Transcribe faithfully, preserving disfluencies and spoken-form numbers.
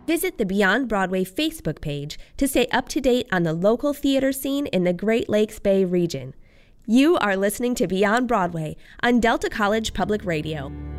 Visit the Beyond Broadway Facebook page to stay up to date on the local theater scene in the Great Lakes Bay region. You are listening to Beyond Broadway on Delta College Public Radio.